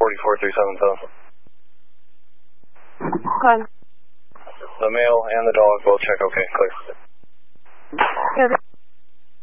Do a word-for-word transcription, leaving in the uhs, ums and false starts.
forty-four three seven seven. Good. The male and the dog both check okay, clear. Good.